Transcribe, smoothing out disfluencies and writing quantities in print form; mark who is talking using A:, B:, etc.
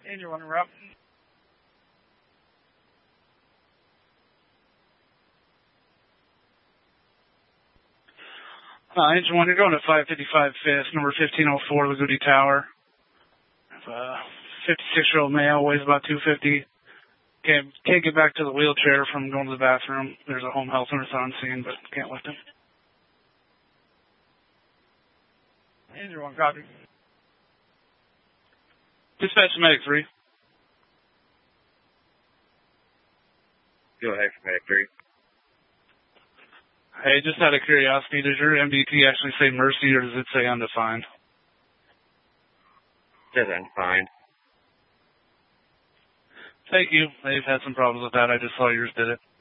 A: Angel 1 route. Angel 1, you're going to 555 5th, number 1504, the Goody Tower. 56-year-old male, weighs about 250. Can't get back to the wheelchair from going to the bathroom. There's a home health nurse on scene, but can't lift him. Angel 1, copy. Dispatch to Medic 3.
B: Go ahead for Medic 3.
A: Hey, just out of curiosity, does your MDT actually say mercy or does it say undefined?
B: It says undefined.
A: Thank you. They've had some problems with that. I just saw yours did it.